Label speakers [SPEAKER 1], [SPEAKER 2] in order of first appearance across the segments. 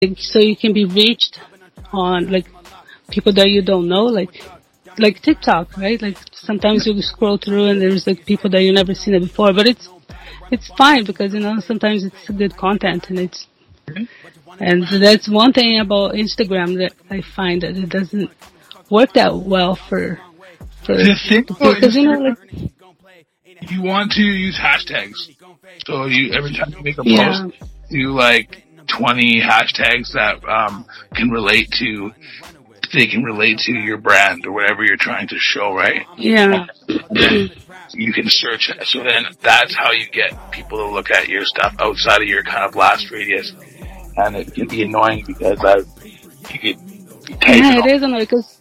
[SPEAKER 1] so you can be reached on like people that you don't know, like TikTok, right? Like sometimes you scroll through and there's like people that you never seen it before, but it's fine because sometimes it's good content and that's one thing about Instagram that I find that it doesn't work that well for
[SPEAKER 2] The thing
[SPEAKER 1] because like
[SPEAKER 2] you want to use hashtags. So every time you make a
[SPEAKER 1] yeah.
[SPEAKER 2] post, do like 20 hashtags that can relate to your brand or whatever you're trying to show, right?
[SPEAKER 1] Yeah.
[SPEAKER 2] You can search it. So then that's how you get people to look at your stuff outside of your kind of blast radius. And it can be annoying because you could type
[SPEAKER 1] it is annoying because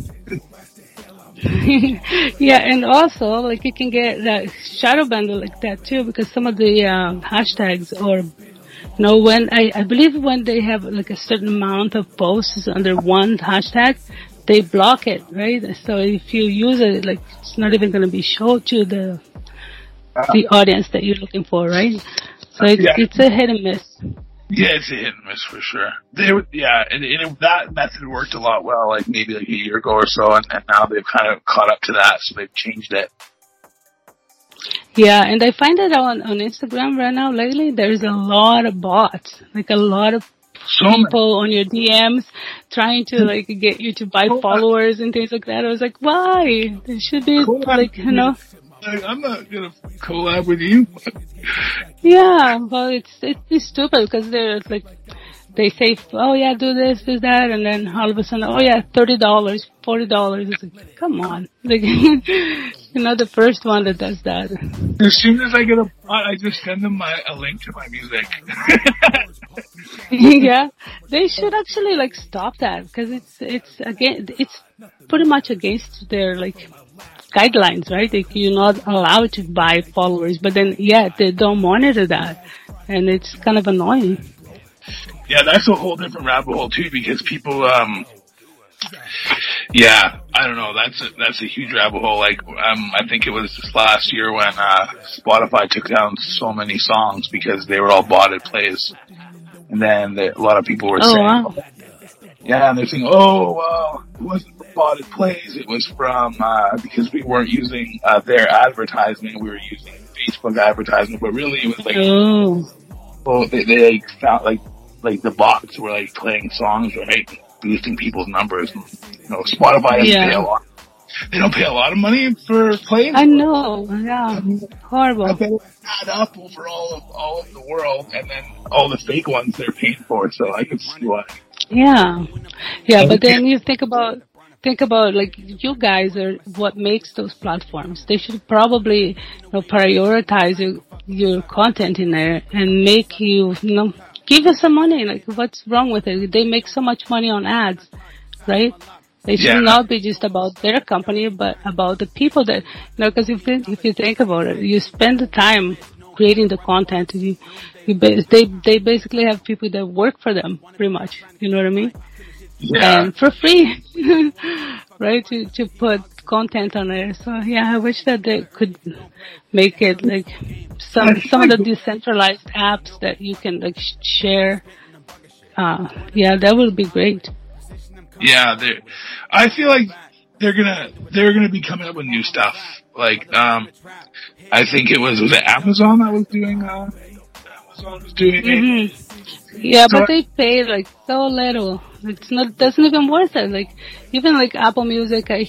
[SPEAKER 1] yeah, and also like you can get that shadow bundle like that too because some of the hashtags or when I believe when they have like a certain amount of posts under one hashtag, they block it, right? So if you use it, like it's not even going to be shown to the audience that you're looking for, right? So it's a hit and miss.
[SPEAKER 2] Yeah, it's a hit and miss for sure. And that method worked a lot well, like maybe like a year ago or so, and now they've kind of caught up to that, so they've changed it.
[SPEAKER 1] Yeah, and I find that on Instagram right now lately, there's a lot of bots, like a lot of people on your DMs trying to like get you to buy followers and things like that. I was like, why? There should be like,
[SPEAKER 2] Like, I'm not gonna collab with you.
[SPEAKER 1] Yeah, well, it's stupid because they're like, they say, oh yeah, do this, do that, and then all of a sudden, oh yeah, $30, $40. It's like, come on, like, you're not the first one that does that.
[SPEAKER 2] As soon as I get a bot, I just send them a link to my music.
[SPEAKER 1] Yeah, they should actually like stop that because it's pretty much against their like guidelines, right? Like you're not allowed to buy followers, but then they don't monitor that, and it's kind of annoying.
[SPEAKER 2] Yeah, that's a whole different rabbit hole too, because people, I don't know, that's a huge rabbit hole. Like, I think it was this last year when Spotify took down so many songs because they were all botted plays, and then a lot of people were saying,
[SPEAKER 1] wow.
[SPEAKER 2] Yeah, and they're saying, it wasn't from botted plays, it was from, because we weren't using their advertisement, we were using Facebook advertisement, but really it was like, well, they found like the bots were like playing songs, right? Boosting people's numbers. Spotify doesn't pay a lot. They don't pay a lot of money for plays.
[SPEAKER 1] I know, yeah. Horrible.
[SPEAKER 2] I bet it add up over all of the world, and then all the fake ones they're paying for, so I can see why.
[SPEAKER 1] Yeah. Yeah, but then you think about like you guys are what makes those platforms. They should probably prioritize your content in there and make you give us some money. Like what's wrong with it? They make so much money on ads, right? They should not be just about their company, but about the people that because if you think about it, you spend the time creating the content. They basically have people that work for them, pretty much. You know what I mean?
[SPEAKER 2] Yeah.
[SPEAKER 1] And for free, right? To put content on there. So I wish that they could make it like some of the decentralized apps that you can like share. That would be great.
[SPEAKER 2] Yeah, I feel like they're gonna be coming up with new stuff. Like, I think it was Amazon that was doing. Amazon was doing it.
[SPEAKER 1] Yeah, but they pay like so little. It's doesn't even worth it. Like even like Apple Music, I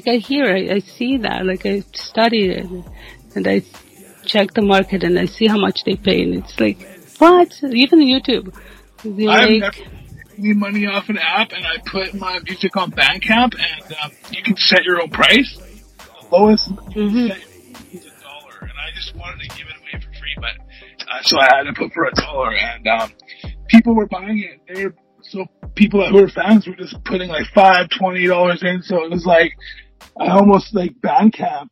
[SPEAKER 1] see that. Like I study it and I check the market and I see how much they pay, and it's like what? Even YouTube.
[SPEAKER 2] I've never made money off an app, and I put my music on Bandcamp, and you can set your own price. The lowest you can set is $1, and I just wanted to give it away for free, but so I had to put for $1, and people were buying it. So people that were fans were just putting like $5, $20 in. So it was like I almost like Bandcamp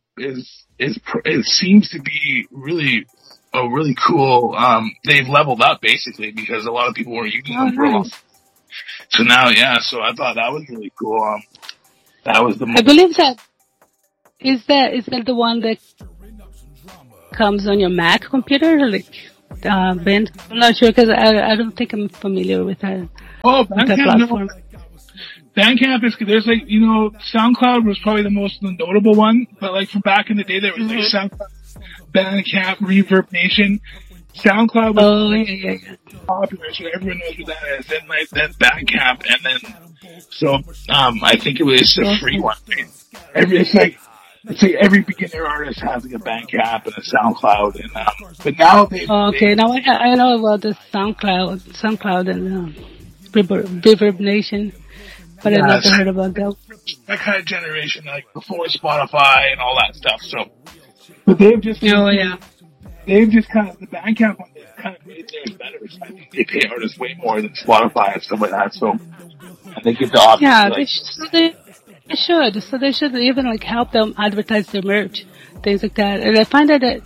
[SPEAKER 2] it seems to be really cool. They've leveled up basically because a lot of people were using them for a long time. So now, so I thought that was really cool. That was the.
[SPEAKER 1] I believe that is that the one that comes on your Mac computer, like Ben. I'm not sure because I don't think I'm familiar with that.
[SPEAKER 2] Oh,
[SPEAKER 1] with that
[SPEAKER 2] Bandcamp, no.
[SPEAKER 1] platform?
[SPEAKER 2] Bandcamp is, there's like, SoundCloud was probably the most notable one, but like from back in the day, there was like SoundCloud, Bandcamp, Reverb Nation. SoundCloud was popular, so everyone knows what that is. Then Bandcamp, and then, I think it was a free one. It's like every beginner artist has like a Bandcamp and a SoundCloud, and, but now
[SPEAKER 1] now I know about the SoundCloud and, Reverb Nation. But I never heard about that.
[SPEAKER 2] That kind of generation, like before Spotify and all that stuff. So, but they've just they've just kind of, the Bandcamp one kind of made theirs better. So I think they pay artists way more than Spotify and stuff like that. So, and they give the option.
[SPEAKER 1] Yeah, they should. So they should even like help them advertise their merch, things like that. And I find that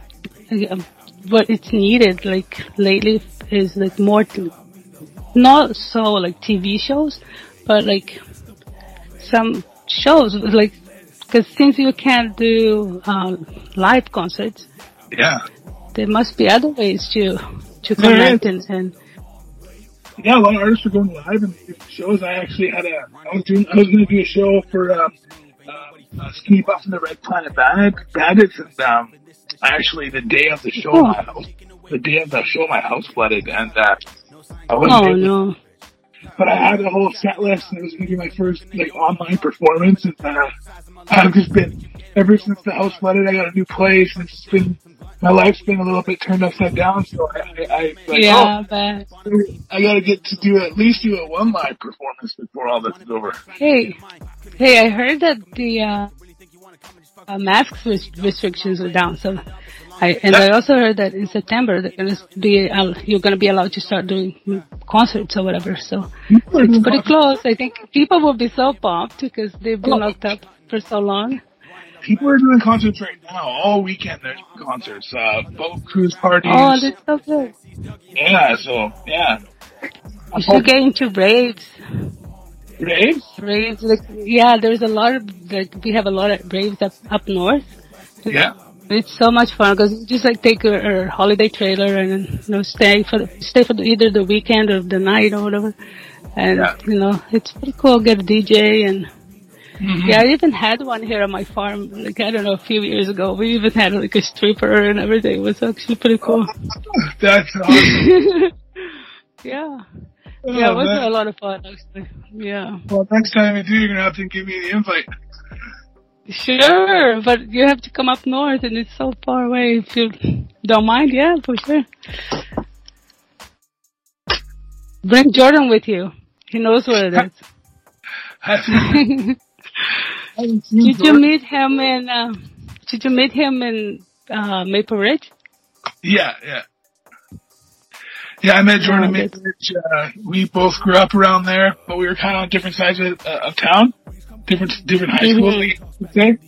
[SPEAKER 1] what it's needed like lately is like more, not so like TV shows, but like some shows, like, because since you can't do live concerts, there must be other ways to connect and.
[SPEAKER 2] Yeah, a lot of artists are going live and shows. I actually had I was going to do a show for Skinny Puff and the Red Planet Bandits, and actually the day of the show, my house flooded, and I wasn't able to. But I had a whole set list, and it was going to be my first like online performance. And I've just been, ever since the house flooded, I got a new place, and my life's been a little bit turned upside down. So I got to get to at least do a one live performance before all this is over.
[SPEAKER 1] Hey, I heard that the mask restrictions are down. So I also heard that in September you're going to be allowed to start doing concerts or whatever. So it's pretty close. I think people will be so pumped because they've been locked up for so long.
[SPEAKER 2] People are doing concerts right now. All weekend there's concerts, boat cruise parties.
[SPEAKER 1] Oh, that's so good.
[SPEAKER 2] Yeah.
[SPEAKER 1] You should get into raves.
[SPEAKER 2] Raves?
[SPEAKER 1] Raves, there's a lot of, we have a lot of raves up north.
[SPEAKER 2] Yeah.
[SPEAKER 1] It's so much fun because you just like take a holiday trailer and stay for either the weekend or the night or whatever, and it's pretty cool. Get a DJ and I even had one here on my farm. Like I don't know, a few years ago, we even had like a stripper and everything. It was actually pretty cool.
[SPEAKER 2] That's awesome.
[SPEAKER 1] Yeah. Yeah, it was a lot of fun actually. Yeah.
[SPEAKER 2] Well, next time you do, you're gonna have to give me the invite.
[SPEAKER 1] Sure, but you have to come up north, and it's so far away. If you don't mind, yeah, for sure. Bring Jordan with you. He knows where it is. Did you meet him in Maple Ridge?
[SPEAKER 2] Yeah. Yeah, I met Jordan in Maple Ridge. We both grew up around there, but we were kind of on different sides of town. Different high schools, we would say.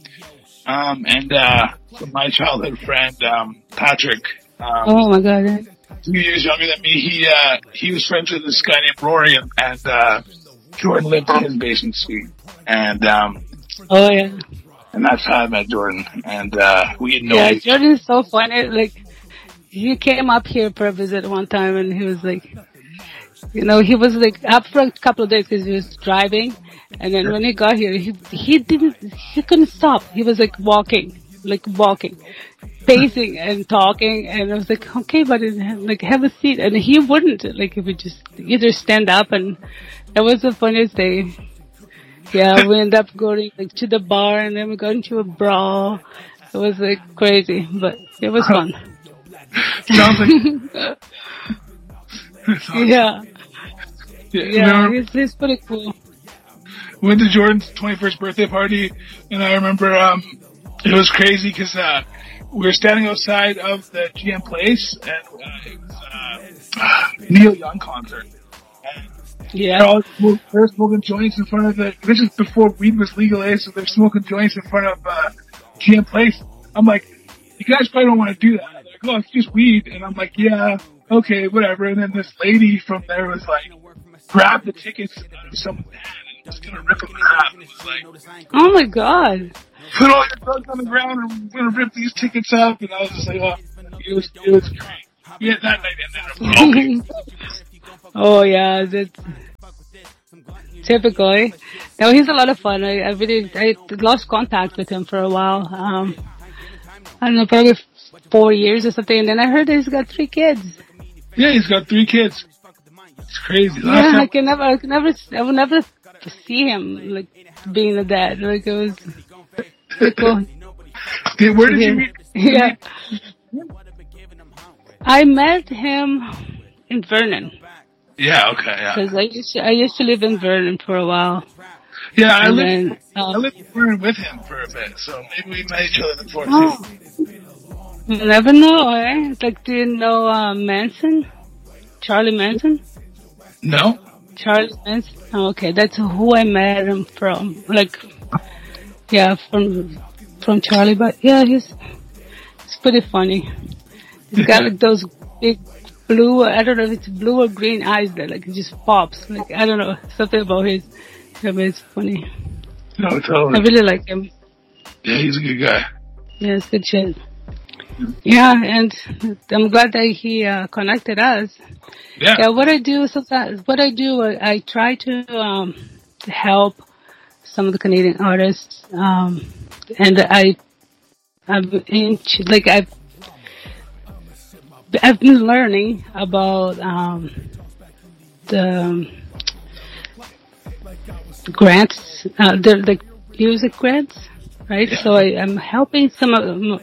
[SPEAKER 2] So my childhood friend, Patrick,
[SPEAKER 1] oh my God,
[SPEAKER 2] 2 years younger than me, he was friends with this guy named Rory, and Jordan lived in his basement suite. And, and that's how I met Jordan. And, we had no idea.
[SPEAKER 1] Jordan is so funny. Like, he came up here for a visit one time, and he was like, he was like up for a couple of days because he was driving. And then when he got here, he couldn't stop. He was like walking, pacing and talking. And I was like, okay, but like have a seat. And he wouldn't. Like he would just either stand up, and it was the funniest day. Yeah, we ended up going like to the bar, and then we got into a brawl. It was like crazy, but it was fun.
[SPEAKER 2] Sounds like
[SPEAKER 1] yeah, he's pretty cool.
[SPEAKER 2] Went to Jordan's 21st birthday party, and I remember it was crazy because we were standing outside of the GM place, and it was Neil Young concert. And they're smoking joints in front of this is before weed was legalized, so they're smoking joints in front of GM place. I'm like, you guys probably don't want to do that. They're like, oh, it's just weed. And I'm like, yeah, okay, whatever. And then this lady from there was like, grab the tickets out of someone's hand. Just gonna rip them in half. It was like,
[SPEAKER 1] oh my God!
[SPEAKER 2] Put all your drugs on the ground, and we're gonna rip these tickets up. And I was just like, oh, it was great. Yeah, that night ended up.
[SPEAKER 1] Oh yeah, that's Typical. Eh? No, he's a lot of fun. I lost contact with him for a while. I don't know, probably 4 years or something. And then I heard that he's got 3 kids.
[SPEAKER 2] Yeah, he's got 3 kids. It's crazy.
[SPEAKER 1] Yeah, I would never see him like being a dad. Like it was pretty cool.
[SPEAKER 2] Where did you meet?
[SPEAKER 1] Yeah, I met him in Vernon.
[SPEAKER 2] Yeah, okay, yeah.
[SPEAKER 1] Because I used to live in Vernon for a while.
[SPEAKER 2] Yeah, I lived in Vernon with him for a bit, so maybe we met each other before too.
[SPEAKER 1] You never know, eh? Like, do you know Manson? Charlie Manson?
[SPEAKER 2] No.
[SPEAKER 1] Charlie Manson? Oh, okay, that's who I met him from. Like, yeah, from Charlie, but yeah, he's pretty funny. He's got like those big blue, I don't know if it's blue or green eyes that like it just pops. Like, I don't know, something about his, I mean, it's funny.
[SPEAKER 2] No, totally.
[SPEAKER 1] I really like him.
[SPEAKER 2] Yeah, he's a good guy.
[SPEAKER 1] Yeah, it's good shit. Yeah, and I'm glad that he connected us. Yeah, what I do sometimes, I try to help some of the Canadian artists, and I've been learning about the grants, the music grants, right? So I'm helping some of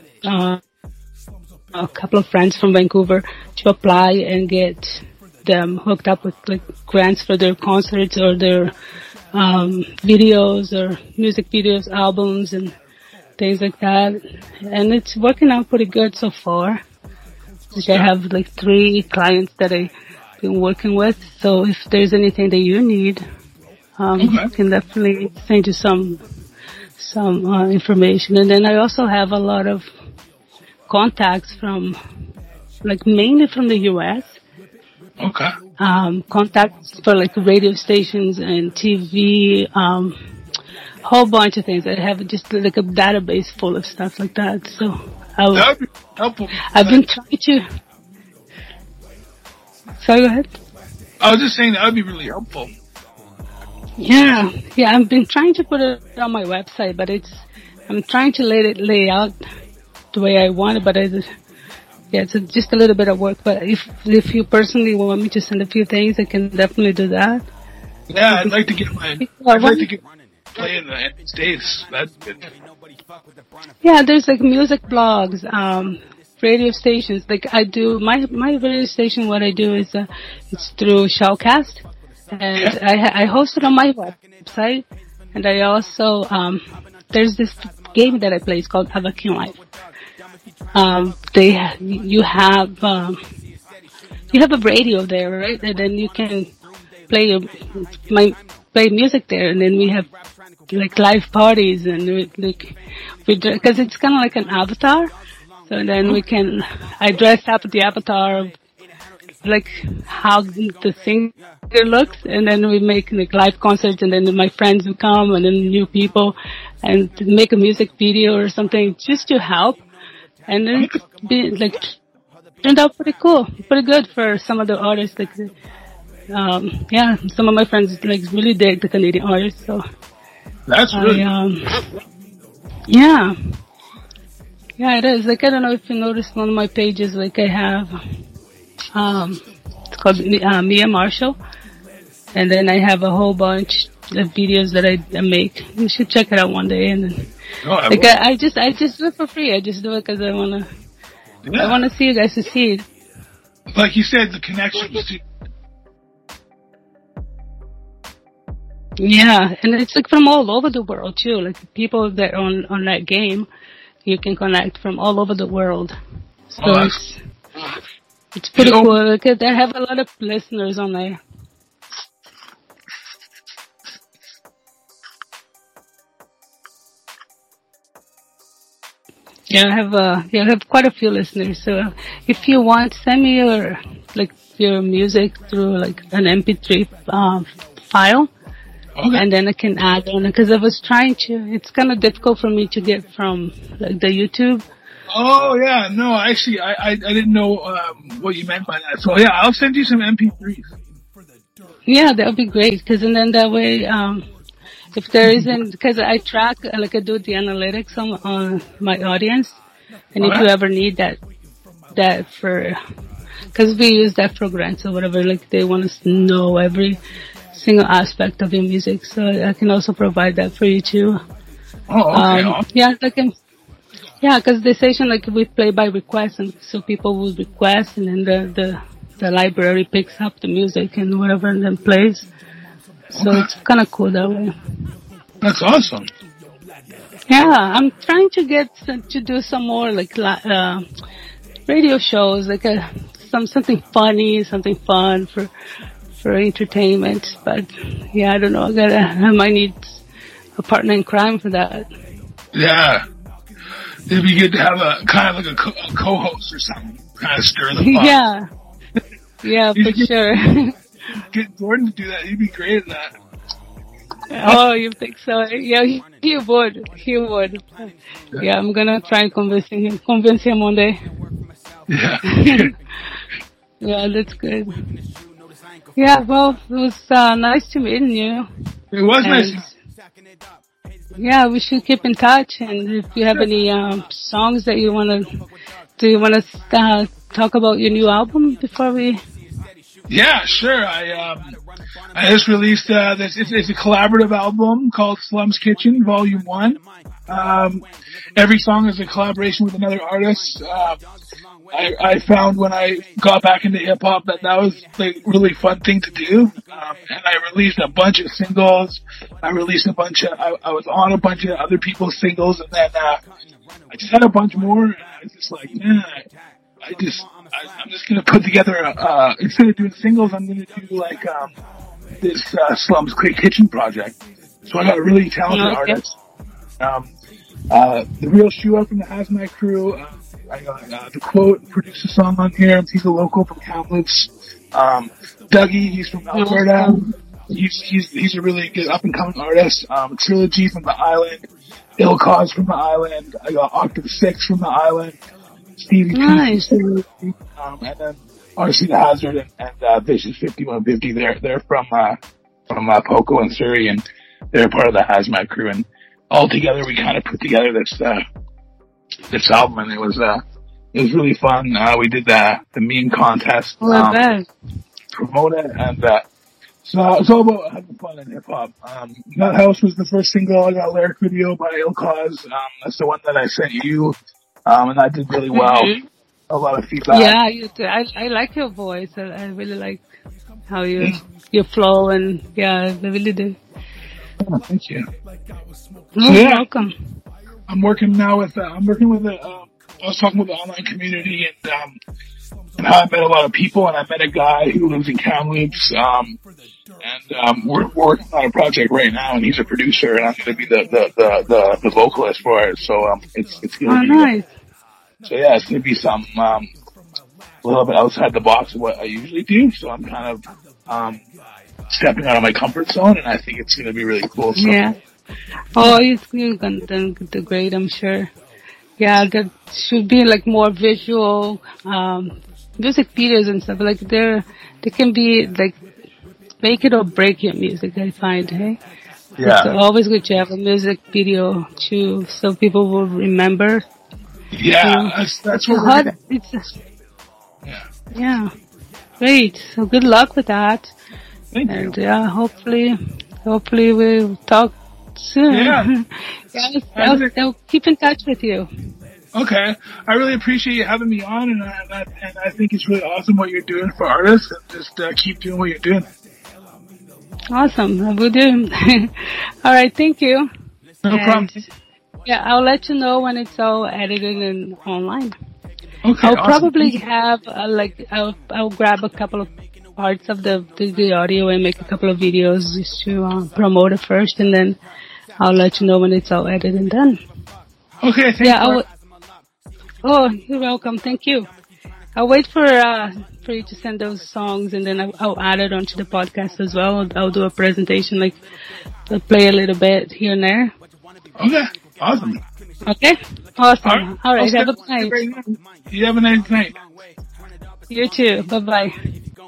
[SPEAKER 1] a couple of friends from Vancouver to apply and get them hooked up with like grants for their concerts or their videos or music videos, albums, and things like that. And it's working out pretty good so far. I have like 3 clients that I've been working with. So if there's anything that you need, I can definitely send you some information. And then I also have a lot of contacts from, like, mainly from the U.S.
[SPEAKER 2] Okay.
[SPEAKER 1] Contacts for like radio stations and TV, whole bunch of things. I have just like a database full of stuff like that. So
[SPEAKER 2] that would be helpful.
[SPEAKER 1] I've been trying to. Sorry, go ahead.
[SPEAKER 2] I was just saying that would be really helpful.
[SPEAKER 1] Yeah, I've been trying to put it on my website, but I'm trying to lay out the way I want it, but it's just a little bit of work. But if you personally want me to send a few things, I can definitely do that.
[SPEAKER 2] Yeah, I'd like to get play in the States. That's good.
[SPEAKER 1] Yeah, there's like music blogs, radio stations. Like I do my radio station. What I do is it's through Shoutcast, and I host it on my website. And I also there's this game that I play. It's called Avakin Life. You have a radio there, right? And then you can play music there, and then we have like live parties, and because it's kind of like an avatar. So then I dress up the avatar of like how the singer looks, and then we make like live concerts, and then my friends will come, and then new people, and make a music video or something just to help. And then it's turned out pretty cool, pretty good for some of the artists. Like, some of my friends like really dig the Canadian artists. So
[SPEAKER 2] that's really
[SPEAKER 1] yeah, it is. Like, I don't know if you noticed on my pages, like I have it's called Mia Marshall, and then I have a whole bunch of videos that I make. You should check it out one day. And then, I just do it for free. I just do it because I wanna see you guys succeed.
[SPEAKER 2] Like you said, the connection was too.
[SPEAKER 1] Yeah, and it's like from all over the world too. Like people that are on that game, you can connect from all over the world. So it's pretty cool. Like, I have a lot of listeners on there. Yeah, I have quite a few listeners. So if you want, send me your music through like an MP3 file.
[SPEAKER 2] Okay.
[SPEAKER 1] And then I can add on it, because I was trying to. It's kind of difficult for me to get from like the YouTube.
[SPEAKER 2] Oh yeah, no, actually, I didn't know what you meant by that. So yeah, I'll send you some MP3s.
[SPEAKER 1] Yeah, that would be great. Because then that way, if there isn't, because I track, like I do the analytics on my audience, and if you ever need that for, because we use that for grants or whatever, like they want us to know every single aspect of your music, so I can also provide that for you too.
[SPEAKER 2] Oh, okay.
[SPEAKER 1] Yeah, yeah, because the station, like, we play by request, and so people will request, and then the library picks up the music and whatever, and then plays. So it's kind of cool that way.
[SPEAKER 2] That's awesome.
[SPEAKER 1] Yeah, I'm trying to get to do some more like radio shows, like something funny, something fun for entertainment. But yeah, I don't know. I might need a partner in crime for that.
[SPEAKER 2] Yeah. It'd be good to have a kind of like a co-host or something, kind of stir the pot.
[SPEAKER 1] Yeah, yeah, for sure.
[SPEAKER 2] Get Jordan to do that. He'd be great at that.
[SPEAKER 1] Oh, you think so? Yeah, he would. He would. Yeah, I'm gonna try and convince him one day.
[SPEAKER 2] Yeah.
[SPEAKER 1] Yeah, that's good. Yeah, well, it was nice to meet you.
[SPEAKER 2] It was nice.
[SPEAKER 1] Yeah, we should keep in touch. And if you have any songs that you wanna talk about your new album before we?
[SPEAKER 2] Yeah, sure. I just released it's a collaborative album called Slums Kitchen Volume 1. Every song is a collaboration with another artist. I found when I got back into hip hop that was like really fun thing to do. And I released a bunch of singles. I was on a bunch of other people's singles, and then I just had a bunch more. And I was just like, man, I'm just gonna put together instead of doing singles, I'm gonna do like this Slums Kitchen project. So I got a really talented artist. The Real Shoe Up from the Hazmat Crew. I got The Quote produced a song on here. He's a local from Kamloops. Dougie, he's from Alberta. He's a really good up and coming artist. Trilogy from the island. Ill Cause from the island. I got Octave 6 from the island. Stevie
[SPEAKER 1] nice.
[SPEAKER 2] P. And then RC the Hazard and Vicious 5150. They're from Poco and Surrey, and they're part of the Hazmat Crew. And all together, we kind of put together this album, and it was really fun. We did the meme contest, promote it, and so it's all about having fun in hip hop. That House was the first single. I got a lyric video by Ill Cause. That's the one that I sent you. And I did really well. Mm-hmm. A lot of feedback.
[SPEAKER 1] Yeah, you do. I like your voice. I really like how your flow, and yeah, I really do.
[SPEAKER 2] Oh, thank you.
[SPEAKER 1] You're welcome.
[SPEAKER 2] I'm working now with I was talking with the online community and how I met a lot of people, and I met a guy who lives in Kamloops, and we're working on a project right now, and he's a producer, and I'm going to be the vocalist for it. So it's going to be
[SPEAKER 1] nice.
[SPEAKER 2] So yeah, it's going to be some a little bit outside the box of what I usually do. So I'm kind of stepping out of my comfort zone, and I think it's going to be really cool. So.
[SPEAKER 1] Yeah. Oh, you're going to do great, I'm sure. Yeah, there should be like more visual music videos and stuff. Like they can be like make it or break your music, I find, hey?
[SPEAKER 2] Yeah.
[SPEAKER 1] It's always good to have a music video too, so people will remember.
[SPEAKER 2] Yeah, that's what
[SPEAKER 1] Yeah. Great. So good luck with that.
[SPEAKER 2] Thank you.
[SPEAKER 1] And yeah, hopefully we'll talk soon.
[SPEAKER 2] Yeah.
[SPEAKER 1] I'll keep in touch with you.
[SPEAKER 2] Okay. I really appreciate you having me on, and I think it's really awesome what you're doing for artists, and just keep doing what you're doing.
[SPEAKER 1] Awesome. I will do. All right. Thank you.
[SPEAKER 2] No problem.
[SPEAKER 1] Yeah, I'll let you know when it's all edited and online.
[SPEAKER 2] Okay.
[SPEAKER 1] I'll probably have I'll grab a couple of parts of the audio and make a couple of videos just to promote it first, and then I'll let you know when it's all edited and done.
[SPEAKER 2] Okay. Thank you.
[SPEAKER 1] Oh, you're welcome. Thank you. I'll wait for you to send those songs, and then I'll add it onto the podcast as well. I'll do a presentation, like I'll play a little bit here and there.
[SPEAKER 2] Okay. Awesome.
[SPEAKER 1] Okay. Awesome. All right. Have a good night.
[SPEAKER 2] You have a nice night.
[SPEAKER 1] You too. Bye-bye.